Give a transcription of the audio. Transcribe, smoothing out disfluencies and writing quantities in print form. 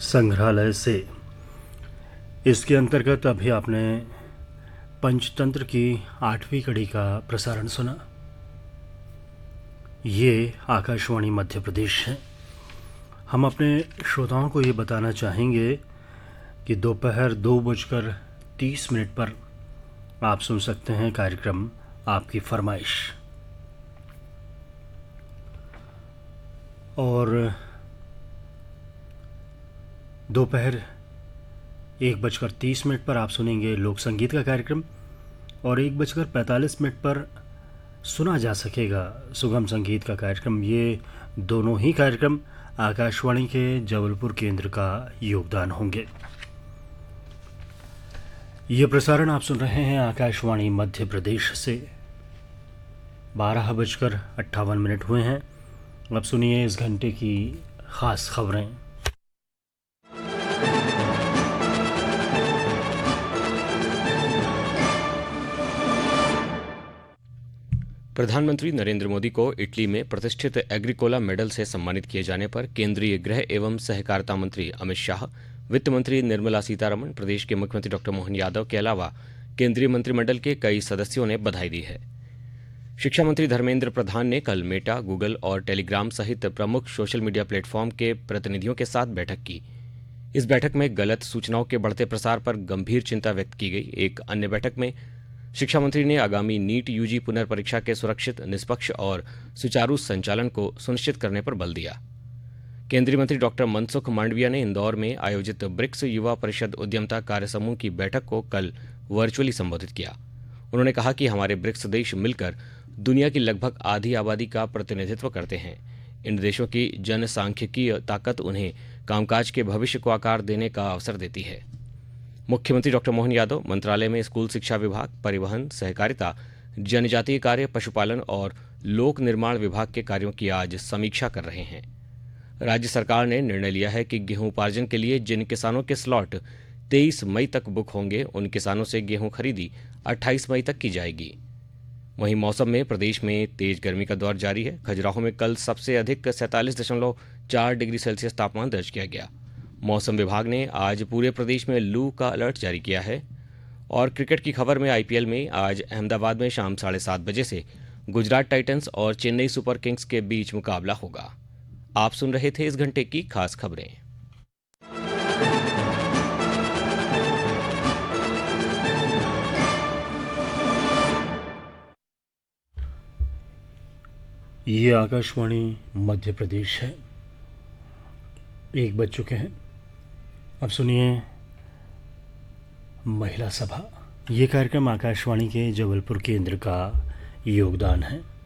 संग्रहालय से। इसके अंतर्गत अभी आपने पंचतंत्र की 8वीं कड़ी का प्रसारण सुना। ये आकाशवाणी मध्य प्रदेश है। हम अपने श्रोताओं को ये बताना चाहेंगे कि दोपहर 2:30 पर आप सुन सकते हैं कार्यक्रम आपकी फरमाइश, और दोपहर 1:30 पर आप सुनेंगे लोक संगीत का कार्यक्रम, और 1:45 पर सुना जा सकेगा सुगम संगीत का कार्यक्रम। ये दोनों ही कार्यक्रम आकाशवाणी के जबलपुर केंद्र का योगदान होंगे। ये प्रसारण आप सुन रहे हैं आकाशवाणी मध्य प्रदेश से। 12:58 हुए हैं। अब सुनिए इस घंटे की खास खबरें। प्रधानमंत्री नरेंद्र मोदी को इटली में प्रतिष्ठित एग्रीकोला मेडल से सम्मानित किए जाने पर केंद्रीय गृह एवं सहकारिता मंत्री अमित शाह, वित्त मंत्री निर्मला सीतारमण, प्रदेश के मुख्यमंत्री डॉक्टर मोहन यादव के अलावा केंद्रीय मंत्रिमंडल के कई सदस्यों ने बधाई दी है। शिक्षा मंत्री धर्मेंद्र प्रधान ने कल मेटा, गूगल और टेलीग्राम सहित प्रमुख सोशल मीडिया प्लेटफॉर्म के प्रतिनिधियों के साथ बैठक की। इस बैठक में गलत सूचनाओं के बढ़ते प्रसार पर गंभीर चिंता व्यक्त की गई। एक अन्य बैठक में शिक्षा मंत्री ने आगामी नीट यूजी पुनर्परीक्षा के सुरक्षित, निष्पक्ष और सुचारू संचालन को सुनिश्चित करने पर बल दिया। केंद्रीय मंत्री डॉक्टर मनसुख मांडविया ने इंदौर में आयोजित ब्रिक्स युवा परिषद उद्यमता कार्य समूह की बैठक को कल वर्चुअली संबोधित किया। उन्होंने कहा कि हमारे ब्रिक्स देश मिलकर दुनिया की लगभग आधी आबादी का प्रतिनिधित्व करते हैं। इन देशों की जनसांख्यिकीय ताकत उन्हें कामकाज के भविष्य को आकार देने का अवसर देती है। मुख्यमंत्री डॉक्टर मोहन यादव मंत्रालय में स्कूल शिक्षा विभाग, परिवहन, सहकारिता, जनजातीय कार्य, पशुपालन और लोक निर्माण विभाग के कार्यों की आज समीक्षा कर रहे हैं। राज्य सरकार ने निर्णय लिया है कि गेहूं उपार्जन के लिए जिन किसानों के स्लॉट 23 मई तक बुक होंगे, उन किसानों से गेहूं खरीदी 28 मई तक की जाएगी। वहीं मौसम में प्रदेश में तेज गर्मी का दौर जारी है। खजुराहो में कल सबसे अधिक 47.4 डिग्री सेल्सियस तापमान दर्ज किया गया। मौसम विभाग ने आज पूरे प्रदेश में लू का अलर्ट जारी किया है। और क्रिकेट की खबर में आईपीएल में आज अहमदाबाद में शाम 7:30 बजे से गुजरात टाइटंस और चेन्नई सुपर किंग्स के बीच मुकाबला होगा। आप सुन रहे थे इस घंटे की खास खबरें। ये आकाशवाणी मध्य प्रदेश है। 1 बज चुके हैं। अब सुनिए महिला सभा। ये कार्यक्रम आकाशवाणी के जबलपुर केंद्र का योगदान है।